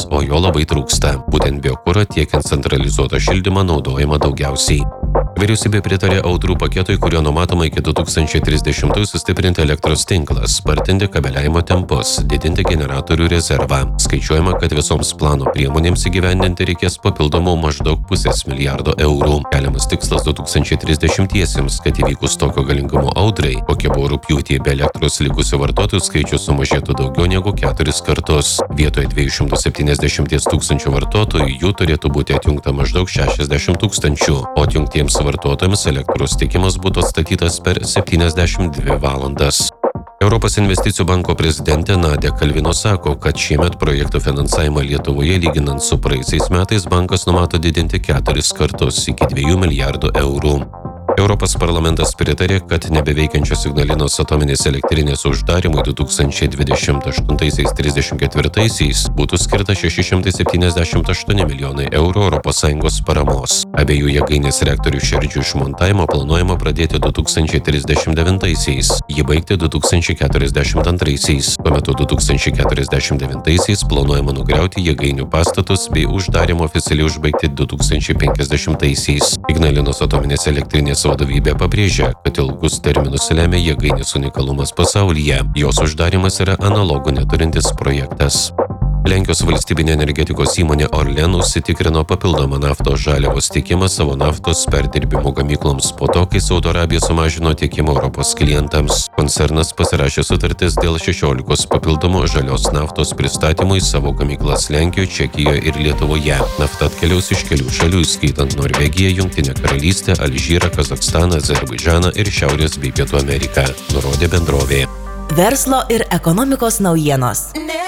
o jo labai trūksta. Būtent biokurą tiekiant centralizuotą šildymą naudojama daugiausiai. Vyriausybė pritarė audrų paketui, kurio numatoma iki 2030 sustiprinti elektros tinklą, spartinti kabeliavimo tempus, didinti generatorių rezervą. Skaičiuojama, kad visoms plano priemonėms įgyvendinti reikės papildomų maždaug $0,5 milijardo eurų. Keliamas tikslas 2030-iesiems, kad įvykus tokio galingumo audrai, kokie buvo rugpjūtį, be elektros likusių vartotojų skaičius sumažėtų daugiau negu 4 kartus. Vietoje 270 tūkstančių vartotojų jų turėtų būti atjungta maždaug 60 tūkstančių, o atjungtiems vartotojams elektros tiekimas būtų atstatytas per 72 valandas. Europos investicijų banko prezidentė Nadia Kalvino sako, kad šiemet projektų finansavimą Lietuvoje lyginant su praeisiais metais bankas numato didinti 4 kartus iki 2 milijardų eurų. Europos parlamentas pritarė, kad nebeveikiančios Ignalinos atominės elektrinės uždarimui 2028-34 būtų skirta 678 milijonai eurų ES paramos. Abiejų jėgainės reaktorių širdžių išmontavimą planuojama pradėti 2039-aisiais, jį baigti 2042-aisiais. Tuo metu 2049-aisiais planuojama nugriauti jėgainių pastatus bei uždarimą oficialiai užbaigti 2050-aisiais. Ignalinos atominės elektrinės vadovybė pabrėžia, kad ilgus terminus lemia jėgainės unikalumas pasaulyje. Jos uždarimas yra analogų neturintis projektas. Lenkijos valstybinė energetikos įmonė Orlen užsitikrino papildomą naftos žaliavos tiekimą savo naftos perdirbimo gamykloms po to, kai Saudo Arabija sumažino tiekimą Europos klientams. Koncernas pasirašė sutartis dėl 16 papildomų žalios naftos pristatymų į savo gamyklas Lenkijoje, Čekijoje ir Lietuvoje. Nafta atkeliaus iš kelių šalių, įskaitant Norvegiją, Jungtinę karalystę, Alžyrą, Kazachstaną, Azerbaidžaną ir Šiaurės bei Pietų Ameriką, nurodė bendrovė. Verslo ir ekonomikos naujienos.